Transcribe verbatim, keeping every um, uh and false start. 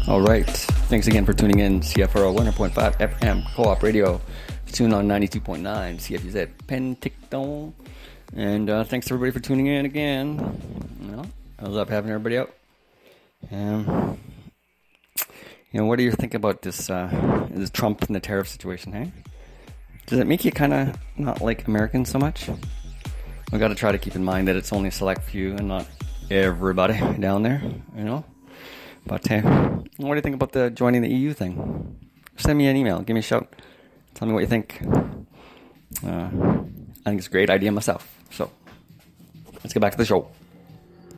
All right. Thanks again for tuning in. C F R O one hundred point five F M Co-op Radio. Tuned on ninety-two point nine C F U Z Penticton. And uh, thanks everybody for tuning in again. You know, I love having everybody out. Um, you know, what do you think about this, uh, this Trump and the tariff situation, hey? Does it make you kind of not like Americans so much? We got to try to keep in mind that it's only a select few and not everybody down there, you know? But hey, what do you think about the joining the E U thing? Send me an email. Give me a shout. Tell me what you think. Uh, I think it's a great idea myself. So, let's get back to the show.